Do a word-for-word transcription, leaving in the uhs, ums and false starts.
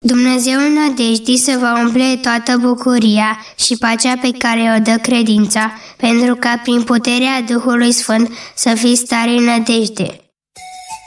Dumnezeul nădejdii să vă umple toată bucuria și pacea pe care o dă credința, pentru ca prin puterea Duhului Sfânt să fiți tari în nădejde.